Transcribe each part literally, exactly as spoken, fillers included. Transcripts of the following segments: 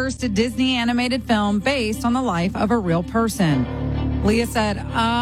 first Disney animated film based on the life of a real person? Leah said,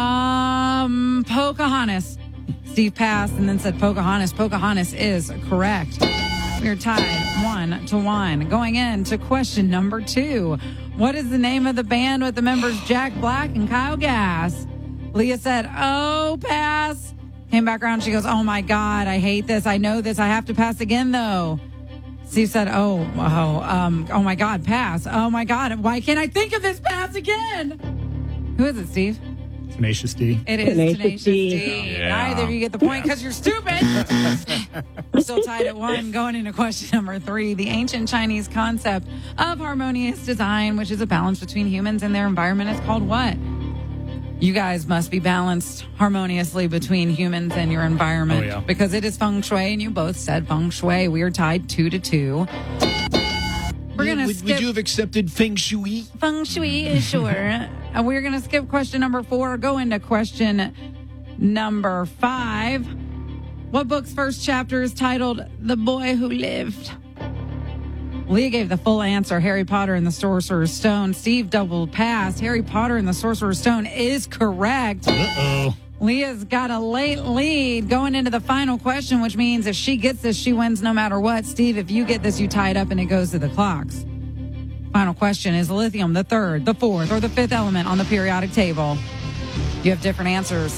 um, Pocahontas. Steve passed and then said Pocahontas. Pocahontas is correct. We're tied one to one. Going into question number two. What is the name of the band with the members Jack Black and Kyle Gass? Leah said, oh, pass. Came back around. She goes, oh, my God, I hate this. I know this. I have to pass again, though. Steve said, oh, oh, um, oh, my God, pass. Oh, my God, why can't I think of this pass again? Who is it, Steve? Tenacious D. It is Tenacious Tenacious D. D. Yeah. Neither of you get the point because you're stupid. We're still tied at one. Going into question number three. The ancient Chinese concept of harmonious design, which is a balance between humans and their environment, is called what? You guys must be balanced harmoniously between humans and your environment. Oh, yeah. Because it is feng shui, and you both said feng shui. We are tied two to two. We're going to would, skip... would you have accepted feng shui? Feng shui, sure. uh, we're going to skip question number four. Go into question number five. What book's first chapter is titled The Boy Who Lived? Leah gave the full answer, Harry Potter and the Sorcerer's Stone. Steve doubled past. Harry Potter and the Sorcerer's Stone is correct. Uh-oh. Leah's got a late lead going into the final question, which means if she gets this, she wins no matter what. Steve, if you get this, you tie it up and it goes to the clocks. Final question, is lithium the third, the fourth, or the fifth element on the periodic table? You have different answers.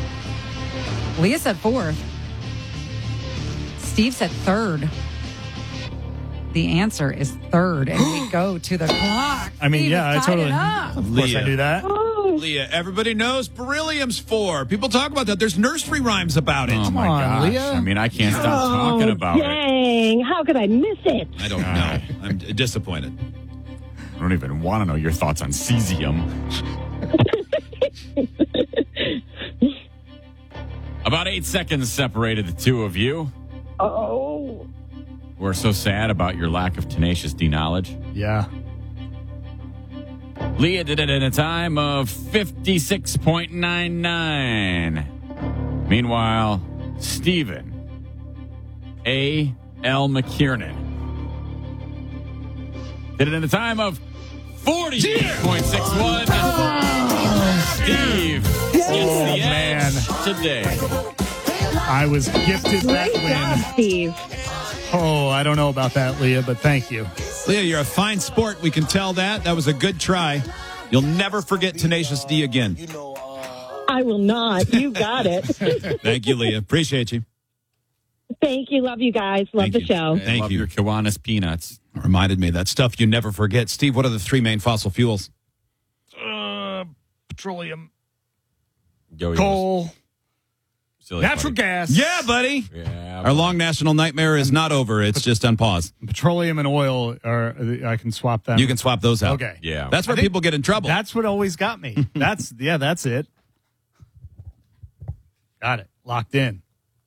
Leah said fourth. Steve said third. The answer is third, and we go to the clock. I mean, Steve yeah, I is tied totally. it up. Of course, Leah. I knew that. Oh, Leah, everybody knows beryllium's four. People talk about that. There's nursery rhymes about it. Oh, my on, gosh. Leah. I mean, I can't stop oh, talking about it. dang. How could I miss it? I don't know. I'm d- disappointed. I don't even want to know your thoughts on cesium. About eight seconds separated the two of you. Oh. We're so sad about your lack of Tenacious D knowledge. Yeah. Leah did it in a time of fifty-six point nine nine. Meanwhile, Stephen A. L. McKiernan did it in a time of forty point six one. Steve gets the man. edge today. I was gifted that Great job, win. Steve. Oh, I don't know about that, Leah, but thank you. Leah, you're a fine sport. We can tell that. That was a good try. You'll never forget Tenacious D again. I will not. You got it. Thank you, Leah. Appreciate you. Thank you. Love you guys. Love Thank the you. show. Thank Love you. your Kiwanis peanuts. Reminded me of that stuff you never forget. Steve, what are the three main fossil fuels? Uh, petroleum, Yo-yos. coal, Silly natural buddy. gas. Yeah, buddy. Yeah. Our long national nightmare is not over. It's just on pause. Petroleum and oil are. I can swap them. You can swap those out. Okay. Yeah. That's where I think people get in trouble. That's what always got me. That's yeah. That's it. Got it. Locked in.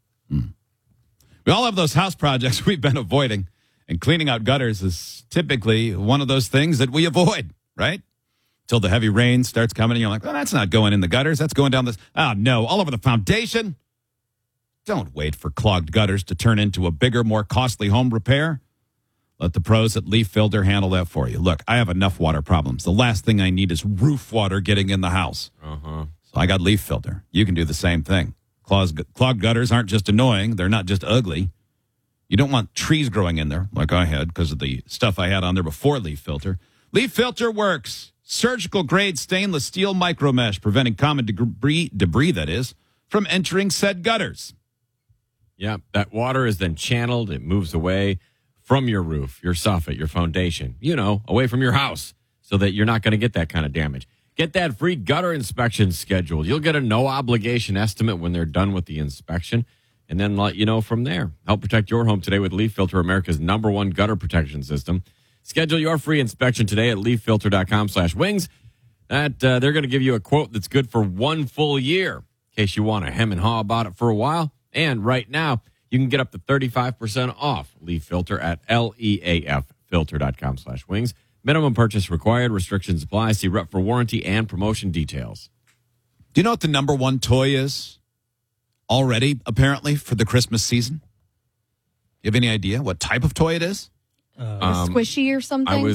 We all have those house projects we've been avoiding, and cleaning out gutters is typically one of those things that we avoid, right? Till the heavy rain starts coming, and you're like, well, that's not going in the gutters. That's going down this. Oh, no, all over the foundation. Don't wait for clogged gutters to turn into a bigger, more costly home repair. Let the pros at Leaf Filter handle that for you. Look, I have enough water problems. The last thing I need is roof water getting in the house. Uh-huh. So I got Leaf Filter. You can do the same thing. Clogged, clogged gutters aren't just annoying. They're not just ugly. You don't want trees growing in there like I had because of the stuff I had on there before Leaf Filter. Leaf Filter works. Surgical grade stainless steel micro mesh, preventing common debris, debris that is, from entering said gutters. Yeah, that water is then channeled. It moves away from your roof, your soffit, your foundation, you know, away from your house so that you're not going to get that kind of damage. Get that free gutter inspection scheduled. You'll get a no obligation estimate when they're done with the inspection and then let you know from there. Help protect your home today with Leaf Filter, America's number one gutter protection system. Schedule your free inspection today at leaffilter.com slash wings. That uh, they're going to give you a quote that's good for one full year in case you want to hem and haw about it for a while. And right now, you can get up to thirty-five percent off Leaf Filter at leaffilter.com slash wings. Minimum purchase required. Restrictions apply. See rep for warranty and promotion details. Do you know what the number one toy is already, apparently, for the Christmas season? You have any idea what type of toy it is? Um, Squishy or something? I was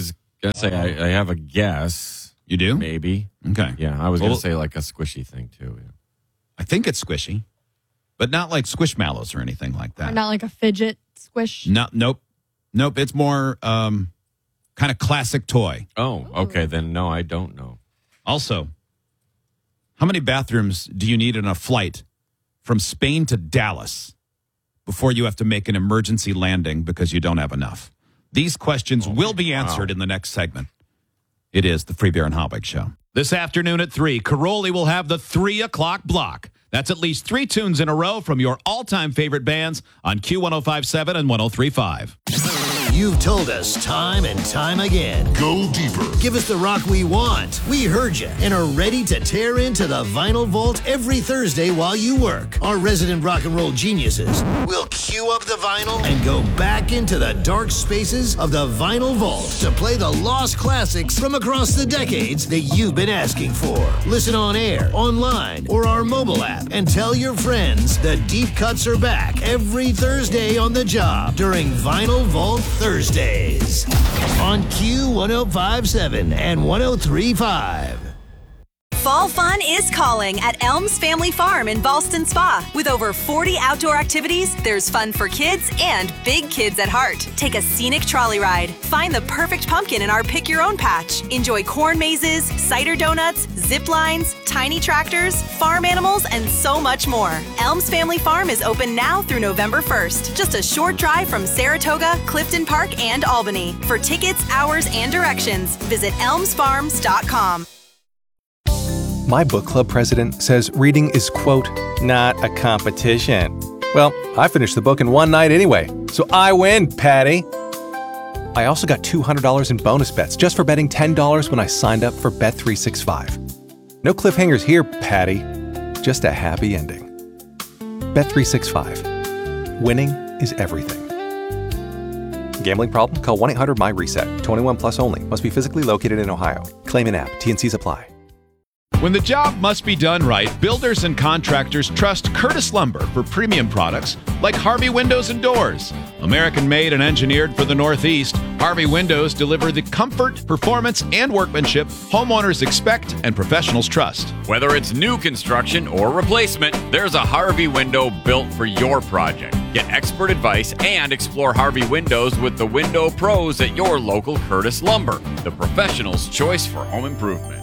Gonna say I, I have a guess. You do? Maybe. Okay. Yeah, I was Well, going to say like a squishy thing too. Yeah. I think it's squishy, but not like Squishmallows or anything like Or that. not like a fidget squish. No, nope. Nope. It's more um, kind of classic toy. Oh, okay. Then no, I don't know. Also, how many bathrooms do you need in a flight from Spain to Dallas before you have to make an emergency landing because you don't have enough? These questions will be answered in the next segment. It is the Free Beer and Hobwick Show. This afternoon at three, Caroli will have the three o'clock block. That's at least three tunes in a row from your all-time favorite bands on Q one oh five point seven and one oh three point five. You've told us time and time again. Go deeper. Give us the rock we want. We heard you and are ready to tear into the Vinyl Vault every Thursday while you work. Our resident rock and roll geniuses will cue up the vinyl and go back into the dark spaces of the Vinyl Vault to play the lost classics from across the decades that you've been asking for. Listen on air, online, or our mobile app and tell your friends the deep cuts are back every Thursday on the job during Vinyl Vault Thursdays on Q one oh five point seven and one oh three point five. Fall fun is calling at Elms Family Farm in Ballston Spa. With over forty outdoor activities, there's fun for kids and big kids at heart. Take a scenic trolley ride. Find the perfect pumpkin in our Pick Your Own patch. Enjoy corn mazes, cider donuts, zip lines, tiny tractors, farm animals, and so much more. Elms Family Farm is open now through November first. Just a short drive from Saratoga, Clifton Park, and Albany. For tickets, hours, and directions, visit elms farms dot com. My book club president says reading is, quote, not a competition. Well, I finished the book in one night anyway, so I win, Patty. I also got two hundred dollars in bonus bets just for betting ten dollars when I signed up for Bet three sixty-five. No cliffhangers here, Patty. Just a happy ending. Bet three sixty-five. Winning is everything. Gambling problem? Call one eight hundred M Y reset. twenty-one plus only. Must be physically located in Ohio. Claim in app. T N Cs apply. When the job must be done right, builders and contractors trust Curtis Lumber for premium products like Harvey Windows and Doors. American-made and engineered for the Northeast, Harvey Windows deliver the comfort, performance, and workmanship homeowners expect and professionals trust. Whether it's new construction or replacement, there's a Harvey window built for your project. Get expert advice and explore Harvey Windows with the window pros at your local Curtis Lumber, the professional's choice for home improvement.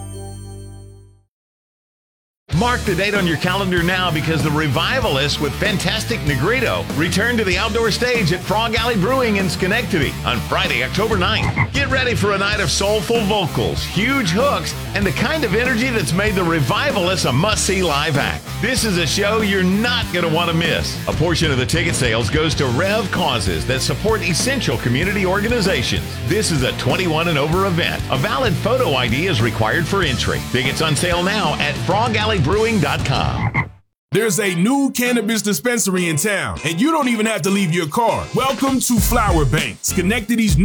Mark the date on your calendar now because the Revivalists with Fantastic Negrito return to the outdoor stage at Frog Alley Brewing in Schenectady on Friday, October ninth. Get ready for a night of soulful vocals, huge hooks, and the kind of energy that's made the Revivalists a must-see live act. This is a show you're not going to want to miss. A portion of the ticket sales goes to Rev causes that support essential community organizations. This is a twenty-one and over event. A valid photo I D is required for entry. Tickets on sale now at frog alley brewing dot com. There's a new cannabis dispensary in town, and you don't even have to leave your car. Welcome to Flower Bank, Schenectady's new